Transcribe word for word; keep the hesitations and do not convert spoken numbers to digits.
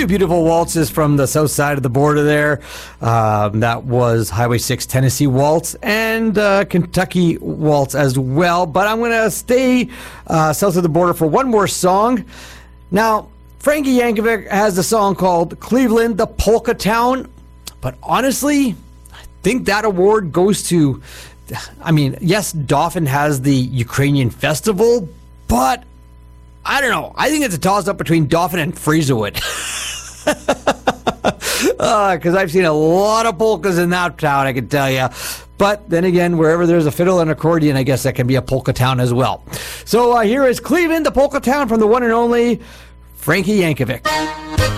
beautiful waltzes from the south side of the border there. Um, that was Highway six Tennessee Waltz and uh, Kentucky Waltz as well. But I'm going to stay uh, south of the border for one more song. Now, Frankie Yankovic has a song called Cleveland, the Polka Town. But honestly, I think that award goes to, I mean, yes, Dauphin has the Ukrainian festival, but I don't know. I think it's a toss-up between Dauphin and Fraserwood. Because uh, I've seen a lot of polkas in that town, I can tell you. But then again, wherever there's a fiddle and accordion, I guess that can be a polka town as well. So uh, here is Cleveland, the Polka Town, from the one and only Frankie Yankovic.